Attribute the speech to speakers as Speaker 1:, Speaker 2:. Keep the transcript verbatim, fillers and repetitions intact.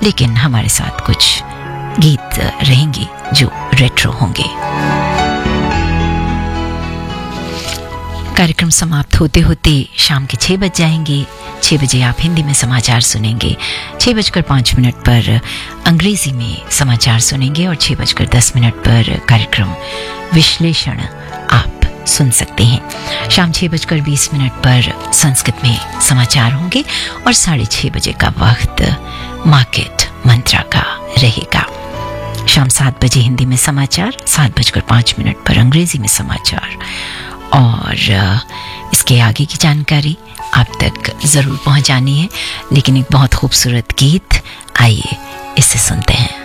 Speaker 1: लेकिन हमारे साथ कुछ गीत रहेंगे जो रेट्रो होंगे। कार्यक्रम समाप्त होते होते शाम के छह बज जाएंगे। छह बजे आप हिंदी में समाचार सुनेंगे, छह बजकर पाँच मिनट पर अंग्रेजी में समाचार सुनेंगे और छह बजकर दस मिनट पर कार्यक्रम विश्लेषण आप सुन सकते हैं। शाम छह बजकर बीस मिनट पर संस्कृत में समाचार होंगे और साढ़े छह बजे का वक्त मार्केट मंत्रा का रहेगा। शाम सात बजे हिंदी में समाचार, सात बजकर पाँच मिनट पर अंग्रेजी में समाचार और इसके आगे की जानकारी आप तक जरूर पहुंचानी है। लेकिन एक बहुत खूबसूरत गीत, आइए इसे सुनते हैं।